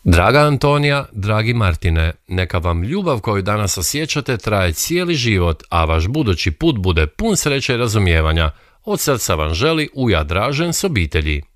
Draga Antonija, dragi Martine, neka vam ljubav koju danas osjećate traje cijeli život, a vaš budući put bude pun sreće i razumijevanja. Od srca vam želi Uja Dražen s obitelji.